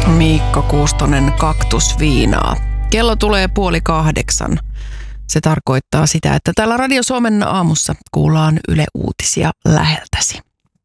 Miikka Kuustonen, Kaktusviinaa. Kello tulee 7:30. Se tarkoittaa sitä, että täällä Radio Suomen aamussa kuullaan Yle Uutisia läheltäsi.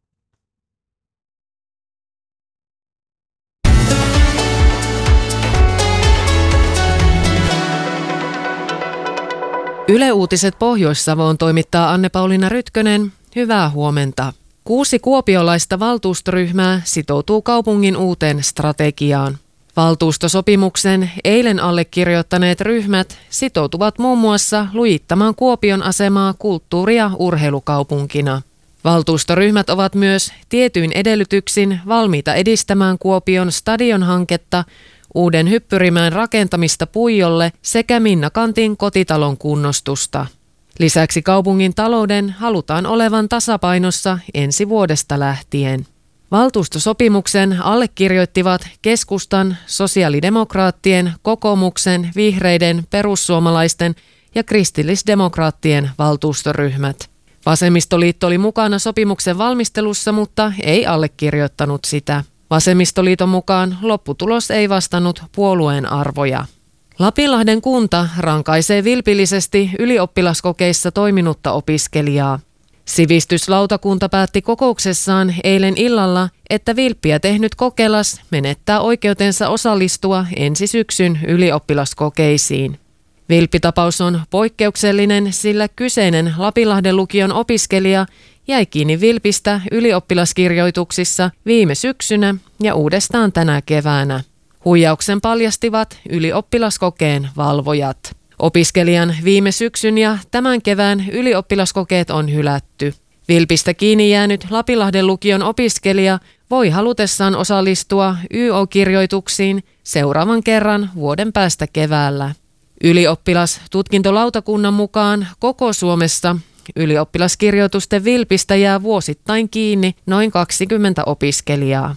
Yle Uutiset Pohjois-Savoon toimittaa Anne-Pauliina Rytkönen. Hyvää huomenta. 6 kuopiolaista valtuustoryhmää sitoutuu kaupungin uuteen strategiaan. Valtuustosopimuksen eilen allekirjoittaneet ryhmät sitoutuvat muun muassa lujittamaan Kuopion asemaa kulttuuri- ja urheilukaupunkina. Valtuustoryhmät ovat myös tietyin edellytyksin valmiita edistämään Kuopion stadionhanketta, uuden hyppyrimäen rakentamista Puijolle sekä Minnakantin kotitalon kunnostusta. Lisäksi kaupungin talouden halutaan olevan tasapainossa ensi vuodesta lähtien. Valtuustosopimuksen allekirjoittivat keskustan, sosiaalidemokraattien, kokoomuksen, vihreiden, perussuomalaisten ja kristillisdemokraattien valtuustoryhmät. Vasemmistoliitto oli mukana sopimuksen valmistelussa, mutta ei allekirjoittanut sitä. Vasemmistoliiton mukaan lopputulos ei vastannut puolueen arvoja. Lapinlahden kunta rankaisee vilpillisesti ylioppilaskokeissa toiminutta opiskelijaa. Sivistyslautakunta päätti kokouksessaan eilen illalla, että vilppiä tehnyt kokelas menettää oikeutensa osallistua ensi syksyn ylioppilaskokeisiin. Vilppitapaus on poikkeuksellinen, sillä kyseinen Lapinlahden lukion opiskelija jäi kiinni vilpistä ylioppilaskirjoituksissa viime syksynä ja uudestaan tänä keväänä. Huijauksen paljastivat ylioppilaskokeen valvojat. Opiskelijan viime syksyn ja tämän kevään ylioppilaskokeet on hylätty. Vilpistä kiinni jäänyt Lapinlahden lukion opiskelija voi halutessaan osallistua YO-kirjoituksiin seuraavan kerran vuoden päästä keväällä. Ylioppilastutkintolautakunnan mukaan koko Suomessa ylioppilaskirjoitusten vilpistä jää vuosittain kiinni noin 20 opiskelijaa.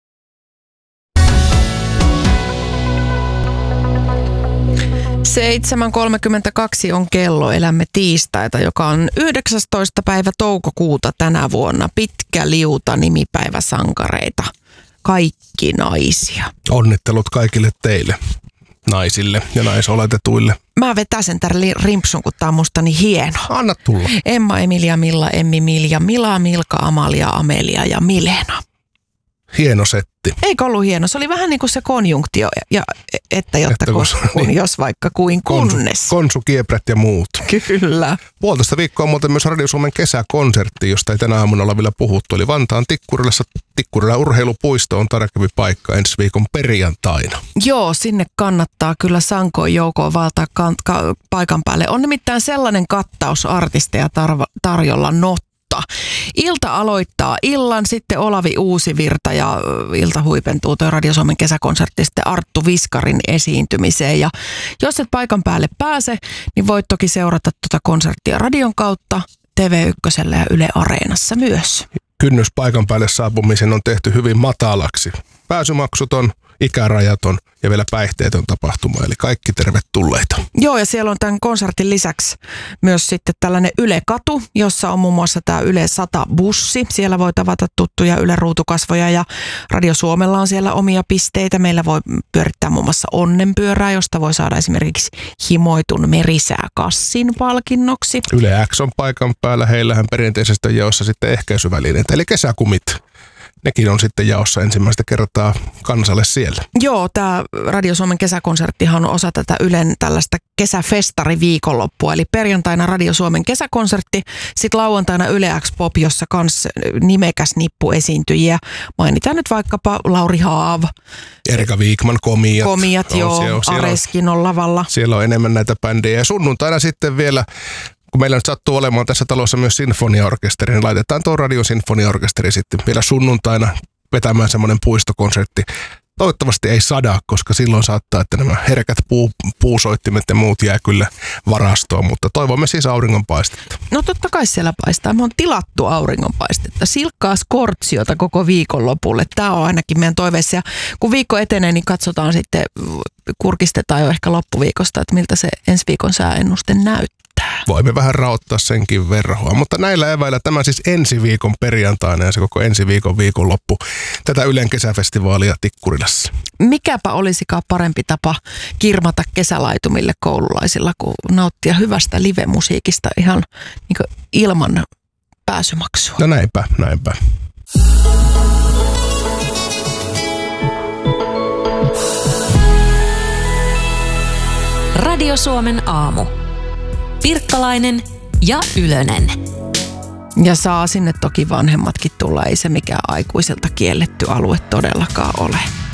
Kello 7:32 on kello. Elämme tiistaita, joka on 19. päivä toukokuuta tänä vuonna. Pitkä liuta nimipäiväsankareita. Kaikki naisia. Onnittelut kaikille teille, naisille ja naisoletetuille. Mä vetäsen tämän rimpsun, kun tää on musta niin hieno. Anna tulla. Emma, Emilia, Milla, Emmi, Milja, Mila, Milka, Amalia, Amelia ja Milena. Hieno setti. Eikö ollut hieno? Se oli vähän niin kuin se konjunktio, ja että jotta kun jos vaikka kuin kunnes. Konsu, Kiepret ja muut. Kyllä. 1,5 viikkoa on muuten myös Radio Suomen kesäkonsertti, josta ei tänä aamuna olla vielä puhuttu. Eli Vantaan Tikkurila urheilupuisto on tarkempi paikka ensi viikon perjantaina. Joo, sinne kannattaa kyllä sankoin joukoon valtaa paikan päälle. On nimittäin sellainen kattaus artisteja tarjolla Ilta aloittaa illan, sitten Olavi Uusivirta ja ilta huipentuu tuo Radio Suomen kesäkonsertti sitten Arttu Viskarin esiintymiseen. Ja jos et paikan päälle pääse, niin voit toki seurata tuota konserttia radion kautta, TV1 ja Yle Areenassa myös. Kynnys paikan päälle saapumisen on tehty hyvin matalaksi. Pääsymaksuton, ikärajaton ja vielä päihteetön tapahtuma, eli kaikki tervetulleita. Joo, ja siellä on tämän konsertin lisäksi myös sitten tällainen Yle-katu, jossa on muun muassa tämä Yle 100 bussi. Siellä voi tavata tuttuja Yle ruutukasvoja ja Radio Suomella on siellä omia pisteitä. Meillä voi pyörittää muun muassa onnenpyörää, josta voi saada esimerkiksi himoitun merisääkassin palkinnoksi. Yle X on paikan päällä, heillähän perinteisesti jaossa sitten ehkäisyvälineitä, eli kesäkumit. Nekin on sitten jaossa ensimmäistä kertaa kansalle siellä. Joo, tämä Radio Suomen kesäkonserttihan on osa tätä Ylen tällaista kesäfestariviikonloppua. Eli perjantaina Radio Suomen kesäkonsertti, sitten lauantaina Yle X Pop, jossa kans nimekäs nippu esiintyjiä. Mainitaan nyt vaikkapa Lauri Haav. Erika Viikman, Komiat. Joo, Areskin on lavalla. Siellä on enemmän näitä bändejä. Ja sunnuntaina sitten vielä, kun meillä nyt sattuu olemaan tässä talossa myös sinfoniaorkesteri, niin laitetaan tuo radiosinfoniaorkesteri sitten vielä sunnuntaina vetämään semmoinen puistokonsertti. Toivottavasti ei sada, koska silloin saattaa, että nämä herkät puusoittimet ja muut jää kyllä varastoon, mutta toivomme siis auringonpaistetta. No totta kai siellä paistaa. Me on tilattu auringonpaistetta. Silkkaa skortsiota koko viikonlopulle. Tämä on ainakin meidän toiveissa. Ja kun viikko etenee, niin katsotaan sitten, kurkistetaan jo ehkä loppuviikosta, että miltä se ensi viikon sääennuste näyttää. Voimme vähän raottaa senkin verhoa, mutta näillä eväillä tämä siis ensi viikon perjantaina ja se koko ensi viikon viikonloppu tätä Ylen kesäfestivaalia Tikkurilassa. Mikäpä olisikaan parempi tapa kirmata kesälaitumille koululaisilla, kuin nauttia hyvästä live-musiikista ihan niin kuin ilman pääsymaksua. No näinpä. Radio Suomen aamu. Pirkkalainen ja Ylönen. Ja saa sinne toki vanhemmatkin tulla, ei se mikään aikuiselta kielletty alue todellakaan ole.